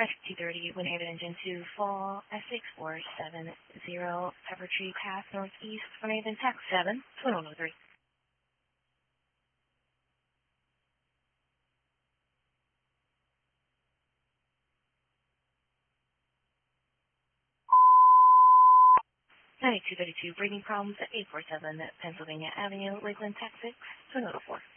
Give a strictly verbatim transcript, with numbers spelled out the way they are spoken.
X T thirty, Wind Haven Engine two, fall S six four seven zero, Pepper Tree Path, northeast, Wind Haven Tax seven, Twin one oh three. ninety-two thirty-two, breathing problems at eight forty-seven Pennsylvania Avenue, Lakeland, Tax six, Twin one oh four.